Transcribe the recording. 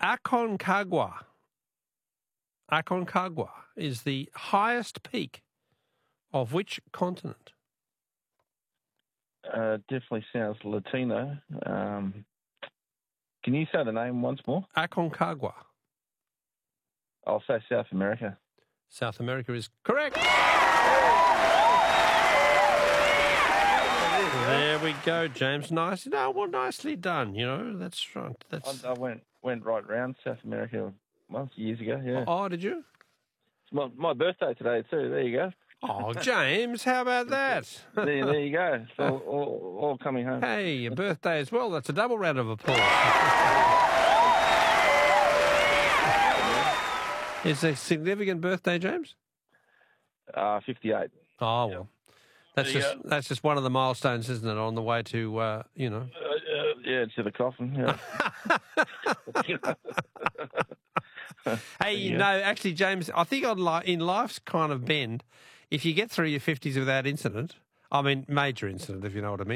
Aconcagua is the highest peak of which continent? Definitely sounds Latino. Can you say the name once more? Aconcagua. I'll say South America. South America is correct. There we go, James. Nice. No, well, nicely done. You know, that's right. I went right round South America years ago. Yeah. Oh, did you? It's my birthday today too. There you go. Oh, James, how about that? there you go. It's all coming home. Hey, your birthday as well. That's a double round of applause. It's a significant birthday, James? 58. Oh, well. That's just one of the milestones, isn't it, on the way to, Yeah, to the coffin, yeah. Hey, no, actually, James, I think in life's kind of bend, if you get through your 50s without incident, I mean major incident, if you know what I mean,